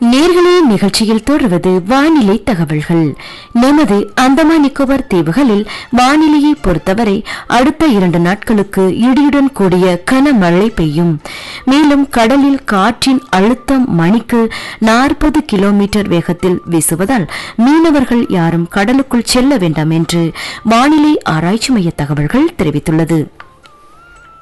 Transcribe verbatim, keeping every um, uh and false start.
நேர்களே, நிகழ்ச்சியில் தொடர்வது வானிலை தகவல்கள். நமது அந்தமான் நிக்கோபார் தீவுகளில் வானிலையை பொறுத்தவரை அடுத்த இரண்டு நாட்களுக்கு இடியுடன் கூடிய கனமழை பெய்யும். மேலும் கடலில் காற்றின் அழுத்தம் மணிக்கு நாற்பது கிலோமீட்டர் வேகத்தில் வீசுவதால் மீனவர்கள் யாரும் கடலுக்குள் செல்ல வேண்டாம் என்று வானிலை ஆராய்ச்சி மைய தகவல்கள் தெரிவித்துள்ளது.